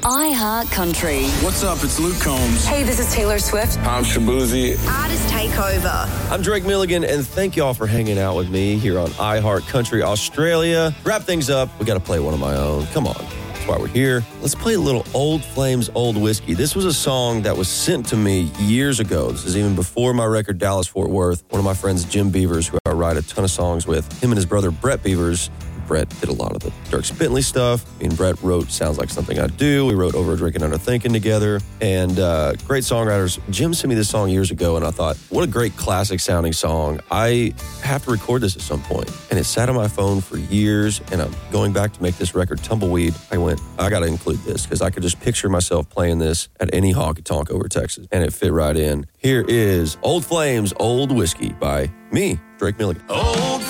iHeart Country. What's up? It's Luke Combs. Hey, this is Taylor Swift. I'm Shabuzi. Artist Takeover. I'm Drake Milligan, and thank y'all for hanging out with me here on iHeart Country Australia. Wrap things up. We got to play one of my own. Come on. That's why we're here. Let's play a little Old Flames, Old Whiskey. This was a song that was sent to me years ago. This is even before my record, Dallas Fort Worth. One of my friends, Jim Beavers, who I write a ton of songs with, him and his brother, Brett Beavers. Brett did a lot of the Dierks Bentley stuff. Me and Brett wrote Sounds Like Something I Do. We wrote Over a Drink and Under Thinking together. And great songwriters. Jim sent me this song years ago, and I thought, what a great classic-sounding song. I have to record this at some point. And it sat on my phone for years, and I'm going back to make this record, Tumbleweed. I went, I got to include this, because I could just picture myself playing this at any honky-tonk over Texas, and it fit right in. Here is Old Flames, Old Whiskey by me, Drake Milligan. Old